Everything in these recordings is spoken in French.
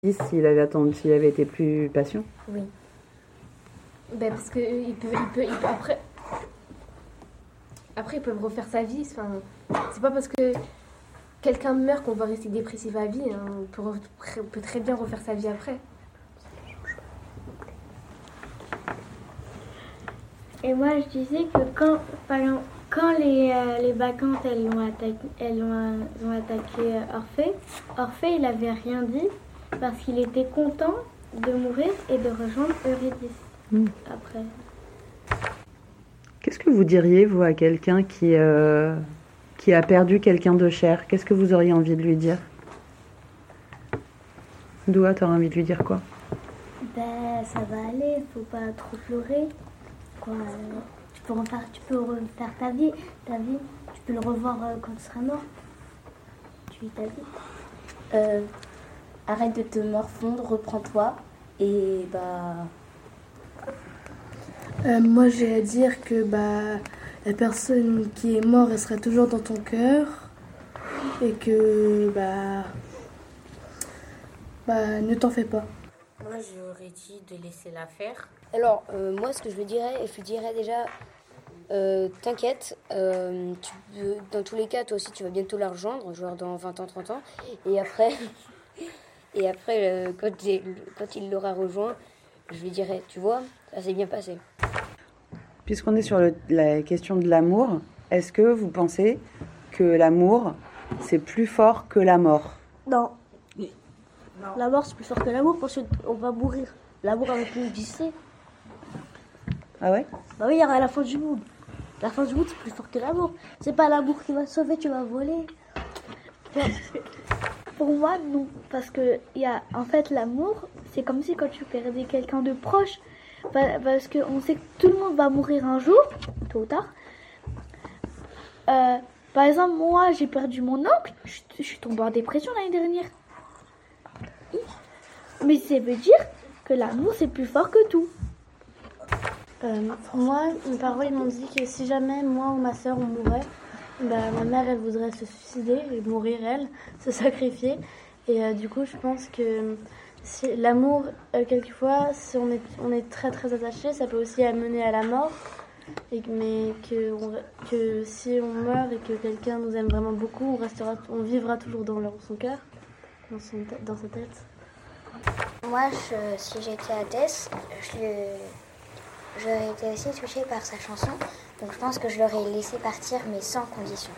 s'il avait été plus patient? Oui. Ben parce que après ils peuvent refaire sa vie. Enfin, c'est pas parce que quelqu'un meurt qu'on va rester dépressif à vie. Hein. On peut très bien refaire sa vie après. Et moi, je disais que quand les bacchantes ont attaqué Orphée, Orphée, il avait rien dit parce qu'il était content de mourir et de rejoindre Eurydice après. Qu'est-ce que vous diriez, vous, à quelqu'un qui a perdu quelqu'un de cher? Qu'est-ce que vous auriez envie de lui dire? Doua, t'aurais envie de lui dire quoi? Ben, ça va aller, faut pas trop pleurer. Quoi, tu peux refaire ta vie, tu peux le revoir quand tu seras mort. Tu vis ta vie. Arrête de te morfondre, reprends-toi et moi j'ai à dire que la personne qui est morte elle sera toujours dans ton cœur et que ne t'en fais pas. Moi j'aurais dit de laisser la faire. Alors moi ce que je lui dirais déjà t'inquiète, dans tous les cas toi aussi tu vas bientôt la rejoindre, genre dans 20 ans, 30 ans et après quand il l'aura rejoint, je lui dirai, tu vois, ça s'est bien passé. Puisqu'on est sur la question de l'amour, est-ce que vous pensez que l'amour, c'est plus fort que la mort? Non. La mort, c'est plus fort que l'amour parce qu'on va mourir. L'amour avec l'Odyssée. Ah ouais? Bah oui, il y aura la fin du monde. La fin du monde, c'est plus fort que l'amour. C'est pas l'amour qui va te sauver, tu vas voler. Pour moi, non. Parce que en fait, l'amour, c'est comme si quand tu perdais quelqu'un de proche. Parce qu'on sait que tout le monde va mourir un jour, tôt ou tard. Par exemple, moi, j'ai perdu mon oncle. Je suis tombée en dépression l'année dernière. Mais ça veut dire que l'amour, c'est plus fort que tout. Pour moi, mes parents ils m'ont dit que si jamais moi ou ma soeur on mourait, ma mère elle voudrait se suicider et mourir elle, se sacrifier. Et du coup, je pense que l'amour, quelquefois, si on est très très attaché, ça peut aussi amener à la mort. Mais que si on meurt et que quelqu'un nous aime vraiment beaucoup, on vivra toujours dans son cœur, dans sa tête. Moi, si j'étais Hadès, j'aurais été aussi touchée par sa chanson. Donc je pense que je l'aurais laissé partir, mais sans condition.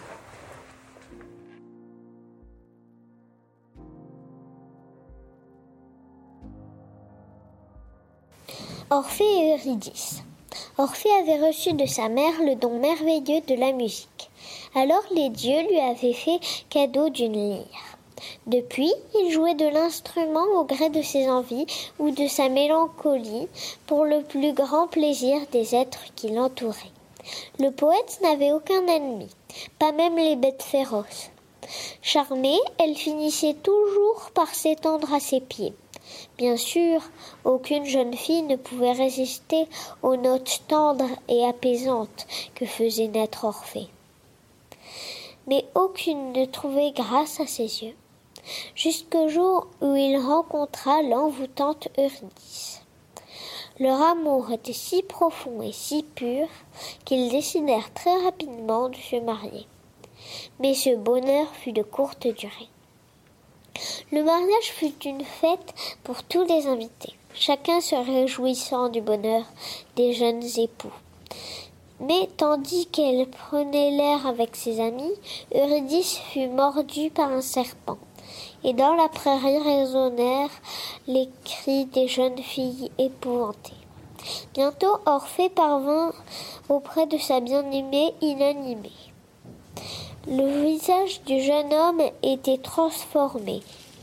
Orphée et Eurydice. Orphée avait reçu de sa mère le don merveilleux de la musique. Alors les dieux lui avaient fait cadeau d'une lyre. Depuis, il jouait de l'instrument au gré de ses envies ou de sa mélancolie pour le plus grand plaisir des êtres qui l'entouraient. Le poète n'avait aucun ennemi, pas même les bêtes féroces. Charmée, elle finissait toujours par s'étendre à ses pieds. Bien sûr, aucune jeune fille ne pouvait résister aux notes tendres et apaisantes que faisait naître Orphée. Mais aucune ne trouvait grâce à ses yeux, jusqu'au jour où il rencontra l'envoûtante Eurydice. Leur amour était si profond et si pur qu'ils décidèrent très rapidement de se marier. Mais ce bonheur fut de courte durée. Le mariage fut une fête pour tous les invités, chacun se réjouissant du bonheur des jeunes époux. Mais tandis qu'elle prenait l'air avec ses amis, Eurydice fut mordue par un serpent. Et dans la prairie résonnèrent les cris des jeunes filles épouvantées. Bientôt, Orphée parvint auprès de sa bien-aimée inanimée. Le visage du jeune homme était transformé.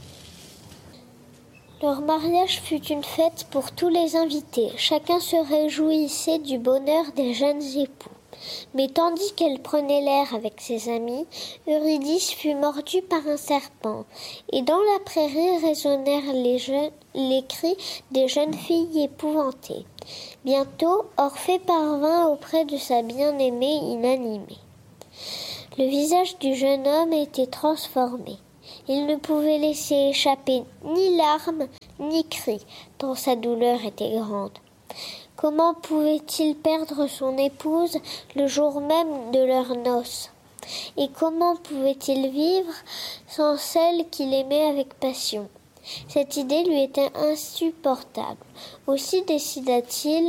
Leur mariage fut une fête pour tous les invités. Chacun se réjouissait du bonheur des jeunes époux. Mais tandis qu'elle prenait l'air avec ses amis, Eurydice fut mordue par un serpent. Et dans la prairie résonnèrent les cris des jeunes filles épouvantées. Bientôt, Orphée parvint auprès de sa bien-aimée inanimée. Le visage du jeune homme était transformé, Il ne pouvait laisser échapper ni larmes ni cris, tant sa douleur était grande. Comment pouvait-il perdre son épouse le jour même de leurs noces? Et comment pouvait-il vivre sans celle qu'il aimait avec passion? Cette idée lui était insupportable. Aussi décida-t-il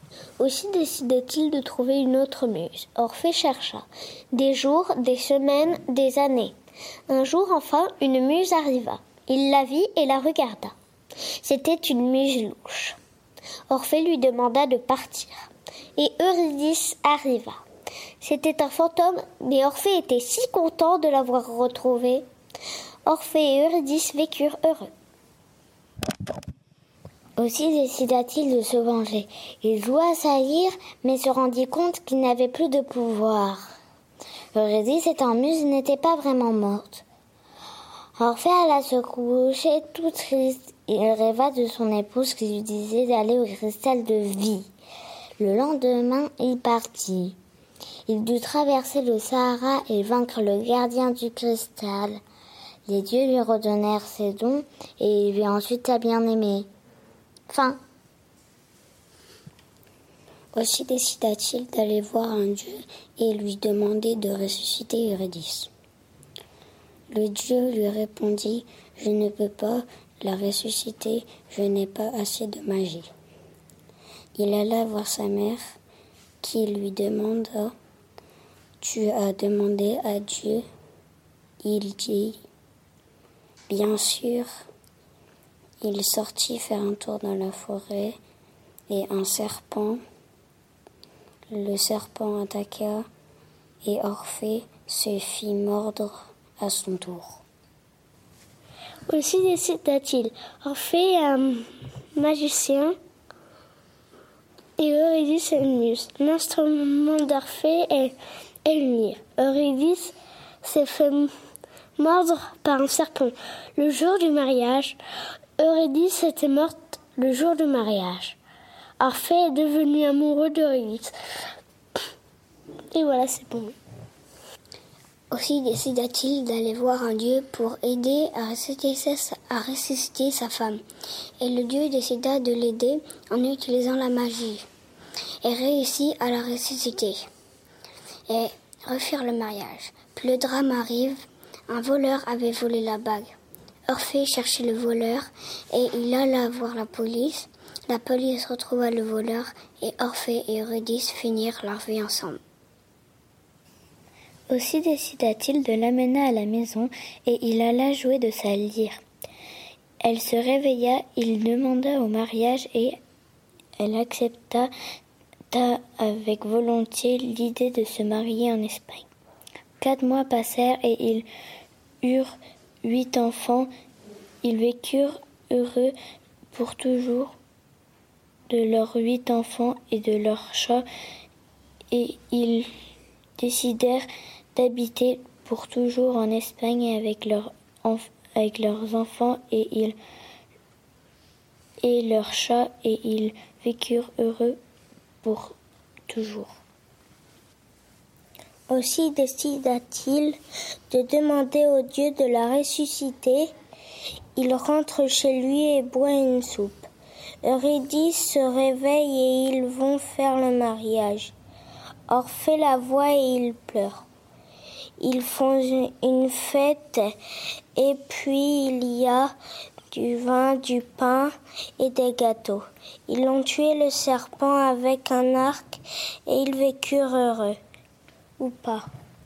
de trouver une autre muse. Orphée chercha. Des jours, des semaines, des années. Un jour, enfin, une muse arriva. Il la vit et la regarda. C'était une muse louche. Orphée lui demanda de partir. Et Eurydice arriva. C'était un fantôme, mais Orphée était si content de l'avoir retrouvé. Orphée et Eurydice vécurent heureux. Aussi décida-t-il de se venger. Il voulut assaillir, mais se rendit compte qu'il n'avait plus de pouvoir. Eurydice, étant muse, n'était pas vraiment morte. Orphée alla se coucher tout triste. Il rêva de son épouse qui lui disait d'aller au cristal de vie. Le lendemain, il partit. Il dut traverser le Sahara et vaincre le gardien du cristal. Les dieux lui redonnèrent ses dons et il vit ensuite sa bien-aimée. Fin. Aussi décida-t-il d'aller voir un dieu et lui demander de ressusciter Eurydice. Le dieu lui répondit « Je ne peux pas la ressusciter, je n'ai pas assez de magie. » Il alla voir sa mère qui lui demanda « Tu as demandé à Dieu ?» Il dit « Bien sûr. » Il sortit faire un tour dans la forêt et le serpent attaqua et Orphée se fit mordre à son tour. Aussi décida-t-il, Orphée est un magicien et Eurydice est une muse. L'instrument d'Orphée est une lyre. Eurydice s'est fait mordre par un serpent. Le jour du mariage, Eurydice était morte le jour du mariage. Orphée est devenu amoureux d'Eurydice. Et voilà, c'est bon. Aussi décida-t-il d'aller voir un dieu pour aider à ressusciter sa femme. Et le dieu décida de l'aider en utilisant la magie. Et réussit à la ressusciter. Et refirent le mariage. Puis le drame arrive. Un voleur avait volé la bague. Orphée cherchait le voleur et il alla voir la police. La police retrouva le voleur et Orphée et Eurydice finirent leur vie ensemble. Aussi décida-t-il de l'amener à la maison et il alla jouer de sa lyre. Elle se réveilla, il demanda au mariage et elle accepta avec volonté l'idée de se marier en Espagne. 4 mois passèrent et ils eurent 8 enfants. Ils vécurent heureux pour toujours de leurs 8 enfants et de leurs chats et ils décidèrent d'habiter pour toujours en Espagne avec leurs enfants et leurs chats et ils vécurent heureux pour toujours. Aussi décida-t-il de demander au Dieu de la ressusciter. Il rentre chez lui et boit une soupe. Eurydice se réveille et ils vont faire le mariage. Orphée la voit et il pleure. Ils font une fête et puis il y a du vin, du pain et des gâteaux. Ils ont tué le serpent avec un arc et ils vécurent heureux. Ou pas.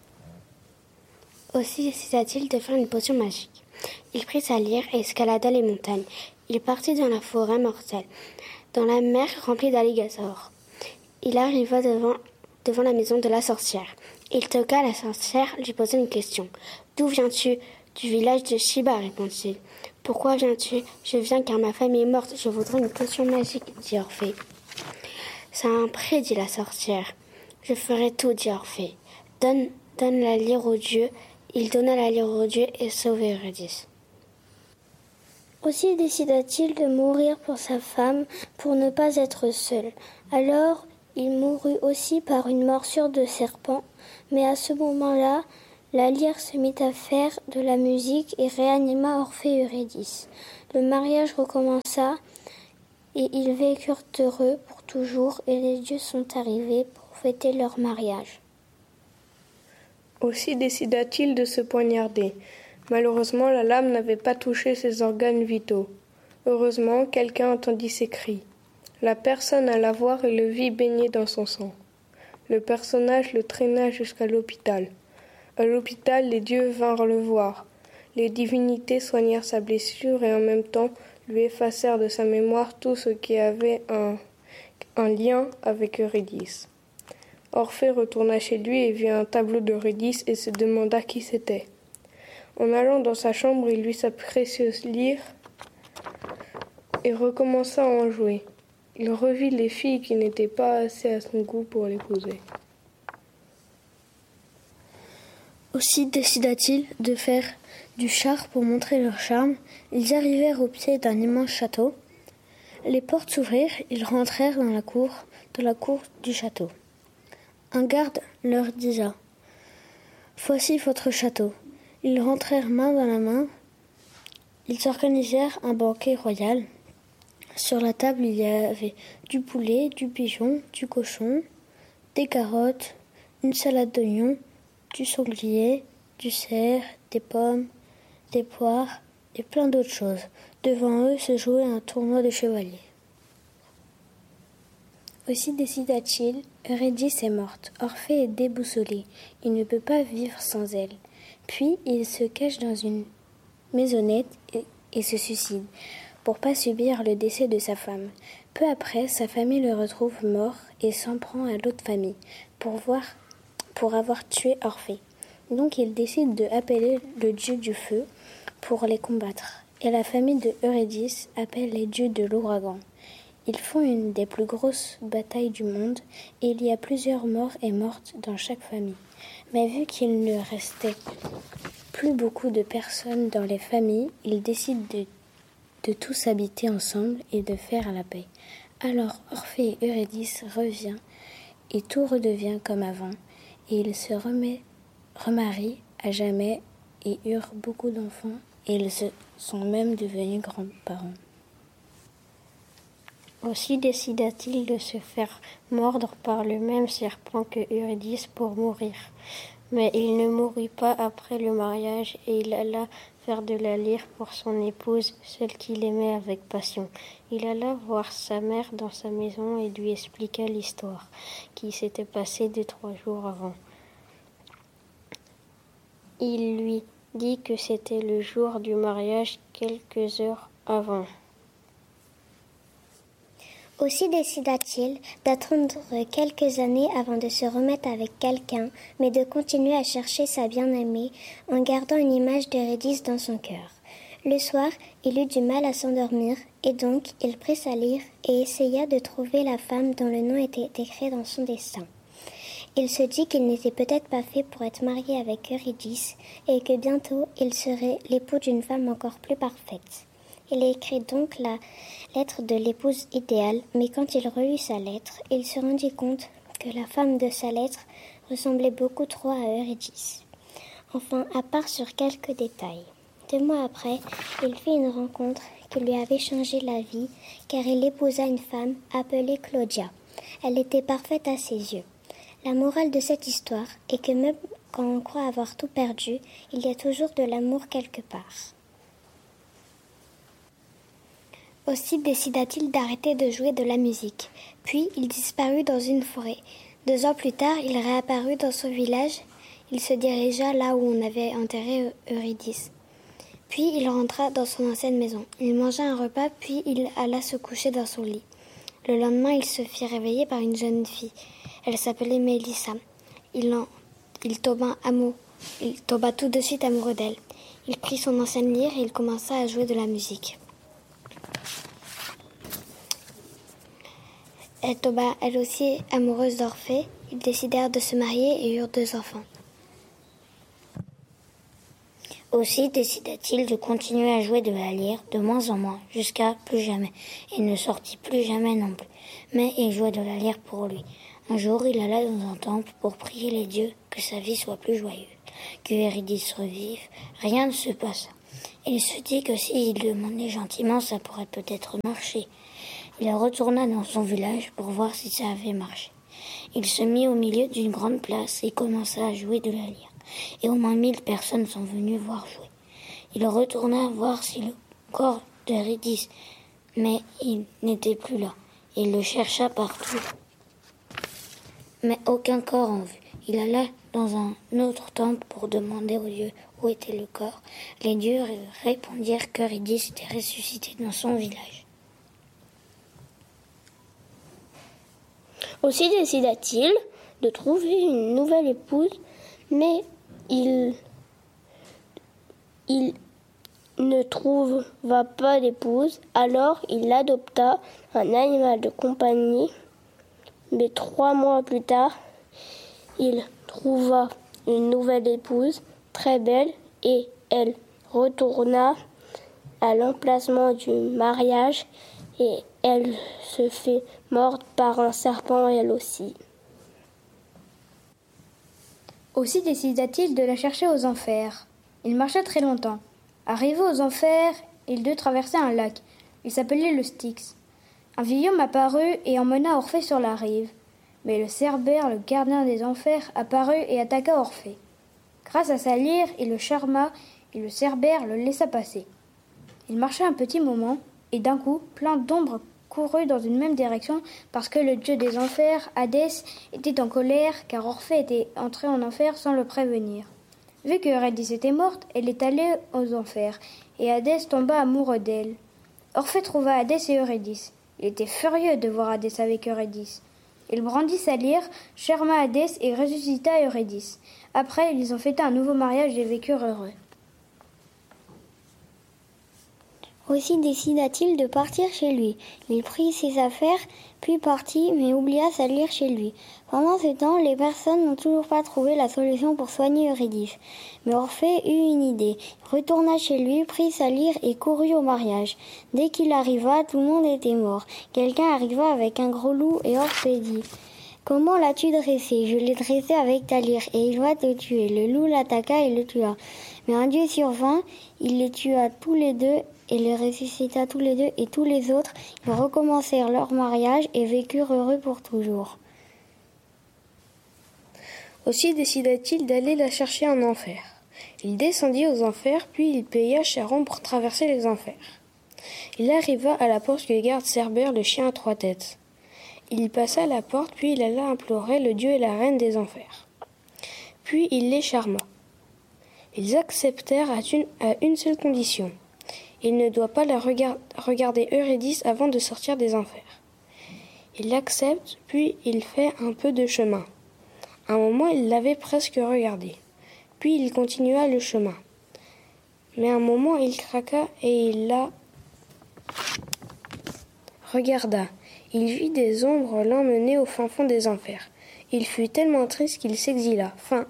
Aussi décida-t-il de faire une potion magique. Il prit sa lyre et escalada les montagnes. Il partit dans la forêt mortelle, dans la mer remplie d'alligators. Il arriva devant la maison de la sorcière. Il toqua la sorcière, lui posa une question. « D'où viens-tu » ?»« Du village de Shiba, répondit-il. « Pourquoi viens-tu » ?»« Je viens car ma famille est morte, je voudrais une potion magique, dit Orphée. »« Ça a un prix, dit la sorcière. Je ferai tout, dit Orphée. Donne la lyre au dieu. Il donna la lyre au dieu et sauva Eurydice. Aussi décida-t-il de mourir pour sa femme, pour ne pas être seul. Alors, il mourut aussi par une morsure de serpent, mais à ce moment-là, La lyre se mit à faire de la musique et réanima Orphée et Eurydice. Le mariage recommença et ils vécurent heureux pour toujours et les dieux sont arrivés pour fêter leur mariage. Aussi décida-t-il de se poignarder. Malheureusement, la lame n'avait pas touché ses organes vitaux. Heureusement, quelqu'un entendit ses cris. La personne alla voir et le vit baigné dans son sang. Le personnage le traîna jusqu'à l'hôpital. À l'hôpital, les dieux vinrent le voir. Les divinités soignèrent sa blessure et en même temps lui effacèrent de sa mémoire tout ce qui avait un lien avec Eurydice. Orphée retourna chez lui et vit un tableau d'Eurydice et se demanda qui c'était. En allant dans sa chambre, il vit sa précieuse lyre et recommença à en jouer. Il revit les filles qui n'étaient pas assez à son goût pour l'épouser. Aussi décida-t-il de faire du char pour montrer leur charme. Ils arrivèrent au pied d'un immense château. Les portes s'ouvrirent, ils rentrèrent dans la cour du château. Un garde leur disa « Voici votre château ». Ils rentrèrent main dans la main. Ils organisèrent un banquet royal. Sur la table, il y avait du poulet, du pigeon, du cochon, des carottes, une salade d'oignons, du sanglier, du cerf, des pommes, des poires et plein d'autres choses. Devant eux se jouait un tournoi de chevaliers. Aussi décida-t-il, Eurydice est morte, Orphée est déboussolé, il ne peut pas vivre sans elle. Puis il se cache dans une maisonnette et se suicide, pour pas subir le décès de sa femme. Peu après, sa famille le retrouve mort et s'en prend à l'autre famille, pour avoir tué Orphée. Donc il décide de appeler le dieu du feu pour les combattre. Et la famille de Eurydice appelle les dieux de l'ouragan. Ils font une des plus grosses batailles du monde et il y a plusieurs morts et mortes dans chaque famille. Mais vu qu'il ne restait plus beaucoup de personnes dans les familles, ils décident de tous habiter ensemble et de faire la paix. Alors Orphée et Eurydice revient et tout redevient comme avant et ils se remarient à jamais et eurent beaucoup d'enfants et ils sont même devenus grands-parents. Aussi décida-t-il de se faire mordre par le même serpent que Eurydice pour mourir. Mais il ne mourut pas après le mariage et il alla faire de la lyre pour son épouse, celle qu'il aimait avec passion. Il alla voir sa mère dans sa maison et lui expliqua l'histoire qui s'était passée 2-3 jours avant. Il lui dit que c'était le jour du mariage quelques heures avant. Aussi décida-t-il d'attendre quelques années avant de se remettre avec quelqu'un, mais de continuer à chercher sa bien-aimée en gardant une image d'Eurydice dans son cœur. Le soir, il eut du mal à s'endormir et donc il prit sa lyre et essaya de trouver la femme dont le nom était écrit dans son destin. Il se dit qu'il n'était peut-être pas fait pour être marié avec Eurydice et que bientôt il serait l'époux d'une femme encore plus parfaite. Il écrit donc la lettre de l'épouse idéale, mais quand il relut sa lettre, il se rendit compte que la femme de sa lettre ressemblait beaucoup trop à Eurydice. Enfin, à part sur quelques détails. 2 mois après, il fit une rencontre qui lui avait changé la vie, car il épousa une femme appelée Claudia. Elle était parfaite à ses yeux. La morale de cette histoire est que même quand on croit avoir tout perdu, il y a toujours de l'amour quelque part. Aussi décida-t-il d'arrêter de jouer de la musique. Puis il disparut dans une forêt. 2 ans plus tard, il réapparut dans son village. Il se dirigea là où on avait enterré Eurydice. Puis il rentra dans son ancienne maison. Il mangea un repas, puis il alla se coucher dans son lit. Le lendemain, il se fit réveiller par une jeune fille. Elle s'appelait Mélissa. Il tomba tout de suite amoureux d'elle. Il prit son ancienne lyre et il commença à jouer de la musique. Elle tomba elle aussi amoureuse d'Orphée. Ils décidèrent de se marier et eurent 2 enfants. Aussi décida-t-il de continuer à jouer de la lyre de moins en moins, jusqu'à plus jamais. Il ne sortit plus jamais non plus, mais il jouait de la lyre pour lui. Un jour, il alla dans un temple pour prier les dieux que sa vie soit plus joyeuse. que Eurydice revive, rien ne se passa. Il se dit que s'il demandait gentiment, ça pourrait peut-être marcher. Il retourna dans son village pour voir si ça avait marché. Il se mit au milieu d'une grande place et commença à jouer de la lyre. Et au moins 1000 personnes sont venues voir jouer. Il retourna voir si le corps d'Eurydice, mais il n'était plus là. Il le chercha partout, mais aucun corps en vue. Il alla dans un autre temple pour demander aux dieux où était le corps. Les dieux répondirent qu'Eurydice était ressuscitée dans son village. Aussi décida-t-il de trouver une nouvelle épouse, mais il ne trouva pas d'épouse. Alors il adopta un animal de compagnie. Mais 3 mois plus tard, il trouva une nouvelle épouse, très belle, et elle retourna à l'emplacement du mariage et elle se fait mordre par un serpent elle aussi. Aussi décida-t-il de la chercher aux enfers. Il marcha très longtemps. Arrivé aux enfers, il dut traverser un lac. Il s'appelait le Styx. Un vieil homme apparut et emmena Orphée sur la rive. Mais le Cerbère, le gardien des enfers, apparut et attaqua Orphée. Grâce à sa lyre, il le charma et le Cerbère le laissa passer. Il marcha un petit moment et d'un coup, plein d'ombres courut dans une même direction parce que le dieu des enfers, Hadès, était en colère car Orphée était entré en enfer sans le prévenir. Vu que Eurydice était morte, elle est allée aux enfers et Hadès tomba amoureux d'elle. Orphée trouva Hadès et Eurydice. Il était furieux de voir Hadès avec Eurydice. Il brandit sa lyre, charma Hadès et ressuscita Eurydice. Après, ils ont fêté un nouveau mariage et vécurent heureux. Aussi décida-t-il de partir chez lui. Il prit ses affaires, puis partit, mais oublia sa lyre chez lui. Pendant ce temps, les personnes n'ont toujours pas trouvé la solution pour soigner Eurydice. Mais Orphée eut une idée. Il retourna chez lui, prit sa lyre et courut au mariage. Dès qu'il arriva, tout le monde était mort. Quelqu'un arriva avec un gros loup et Orphée dit « Comment l'as-tu dressé ? Je l'ai dressé avec ta lyre et il va te tuer. » Le loup l'attaqua et le tua. Mais un dieu survint, il les tua tous les deux et les ressuscita tous les deux et tous les autres. Ils recommencèrent leur mariage et vécurent heureux pour toujours. Aussi décida-t-il d'aller la chercher en enfer. Il descendit aux enfers, puis il paya Charon pour traverser les enfers. Il arriva à la porte que garde Cerbère, le chien à 3 têtes. Il passa la porte, puis il alla implorer le dieu et la reine des enfers. Puis il les charma. Ils acceptèrent à une seule condition. Il ne doit pas regarder Eurydice avant de sortir des enfers. Il accepte, puis il fait un peu de chemin. À un moment, il l'avait presque regardée. Puis il continua le chemin. Mais à un moment, il craqua et il la regarda. Il vit des ombres l'emmener au fin fond des enfers. Il fut tellement triste qu'il s'exila. Fin.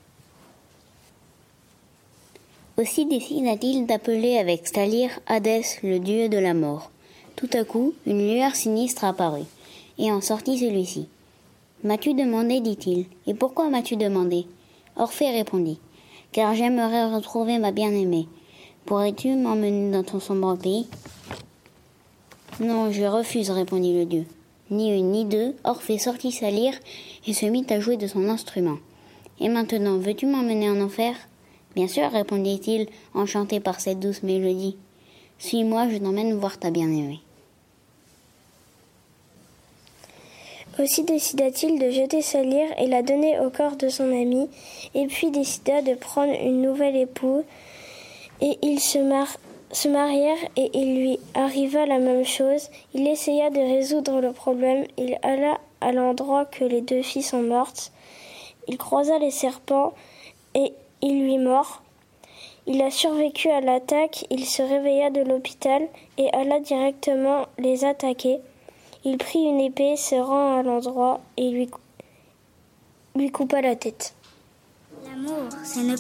Aussi décida-t-il d'appeler avec sa lyre Hadès, le dieu de la mort. Tout à coup, une lueur sinistre apparut, et en sortit celui-ci. « M'as-tu demandé, dit-il, et pourquoi m'as-tu demandé ?» Orphée répondit, « Car j'aimerais retrouver ma bien-aimée. Pourrais-tu m'emmener dans ton sombre pays ?» « Non, je refuse, répondit le dieu. Ni une ni deux, Orphée sortit sa lyre et se mit à jouer de son instrument. « Et maintenant, veux-tu m'emmener en enfer ?» « Bien sûr, répondit-il, enchanté par cette douce mélodie. « Suis-moi, je t'emmène voir ta bien-aimée. » Aussi décida-t-il de jeter sa lyre et la donner au corps de son ami, et puis décida de prendre une nouvelle épouse, et ils se marièrent et il lui arriva la même chose. Il essaya de résoudre le problème, il alla à l'endroit que les 2 filles sont mortes, il croisa les serpents et il lui mord. Il a survécu à l'attaque, il se réveilla de l'hôpital et alla directement les attaquer. Il prit une épée, se rend à l'endroit et lui coupa la tête. L'amour, c'est ne